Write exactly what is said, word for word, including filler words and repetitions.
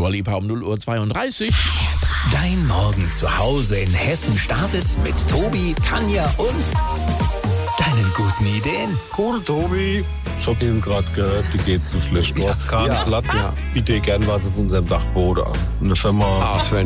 Dua Lipa um null Uhr zweiunddreißig. Dein Morgen zu Hause in Hessen startet mit Tobi, Tanja und deinen guten Ideen. Cool, Tobi. Ich hab eben gerade gehört, die geht zu schlecht. Du hast keinen ja, Platz. ja. Biete dir gern was auf unserem Dachboden an. Eine Firma. Ach, Sven.